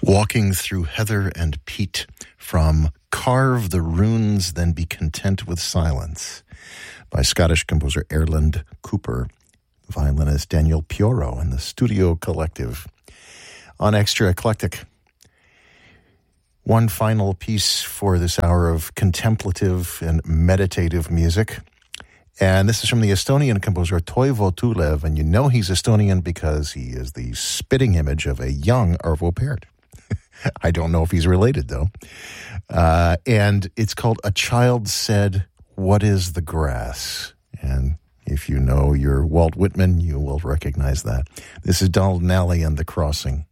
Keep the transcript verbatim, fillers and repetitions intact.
Walking Through Heather and Peat from Carve the Runes, Then Be Content with Silence by Scottish composer Erland Cooper, violinist Daniel Pioro, and the Studio Collective. On Extra Eclectic, one final piece for this hour of contemplative and meditative music. And this is from the Estonian composer Toivo Tulev, and you know he's Estonian because he is the spitting image of a young Arvo Pärt. I don't know if he's related, though. Uh, and it's called A Child Said, What is the Grass? And if you know your Walt Whitman, you will recognize that. This is Donald Nally and The Crossing.